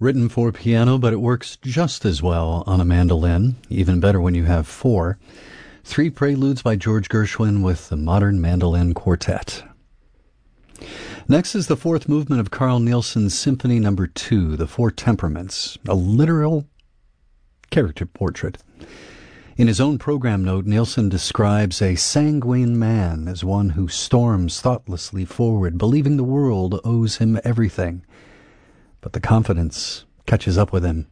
Written for piano, but it works just as well on a mandolin, even better when you have four. Three preludes by George Gershwin with the Modern Mandolin Quartet. Next is the fourth movement of Carl Nielsen's Symphony No. 2, The Four Temperaments, a literal character portrait. In his own program note, Nielsen describes a sanguine man as one who storms thoughtlessly forward, believing the world owes him everything. But the confidence catches up with him,